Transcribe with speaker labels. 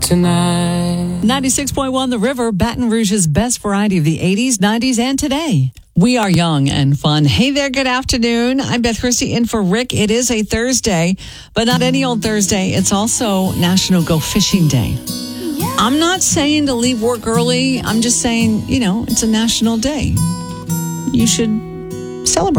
Speaker 1: tonight.
Speaker 2: 96.1 The River, Baton Rouge's best variety of the 80s, 90s, and today. We are young and fun. Hey there, good afternoon. I'm Beth Christie in for Rick. It is a Thursday, but not any old Thursday. It's also National Go Fishing Day. I'm not saying to leave work early. I'm just saying, it's a national day. You should celebrate.